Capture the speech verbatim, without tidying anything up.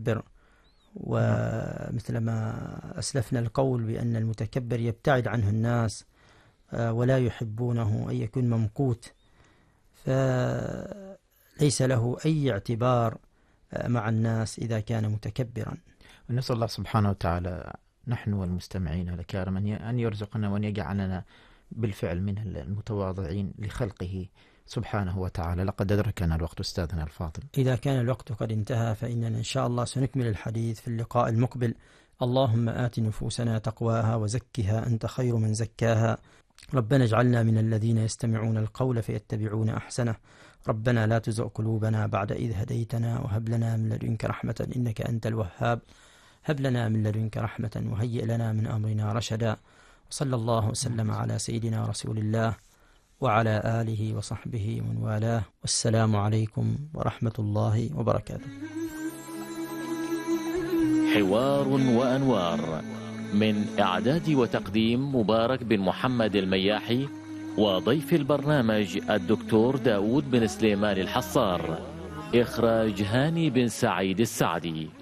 المتكبر، ومثل ما أسلفنا القول بأن المتكبر يبتعد عنه الناس ولا يحبونه، أن يكون ممقوت، فليس له أي اعتبار مع الناس إذا كان متكبرا. ونسأل الله سبحانه وتعالى نحن والمستمعين الكرام أن يرزقنا وأن يجعلنا بالفعل من المتواضعين لخلقه سبحانه وتعالى. لقد أدركنا الوقت أستاذنا الفاضل. إذا كان الوقت قد انتهى فإننا إن شاء الله سنكمل الحديث في اللقاء المقبل. اللهم آت نفوسنا تقواها وزكها أنت خير من زكاها. ربنا اجعلنا من الذين يستمعون القول فيتبعون أحسنه. ربنا لا تزغ قلوبنا بعد إذ هديتنا وهب لنا من لدنك رحمة إنك أنت الوهاب. هب لنا من لدنك رحمة وهيئ لنا من أمرنا رشدا. وصلى الله وسلم على سيدنا رسول الله وعلى آله وصحبه ومن والاه، والسلام عليكم ورحمة الله وبركاته. حوار وأنوار، من إعداد وتقديم مبارك بن محمد المياحي، وضيف البرنامج الدكتور داود بن سليمان الحصار، إخراج هاني بن سعيد السعدي.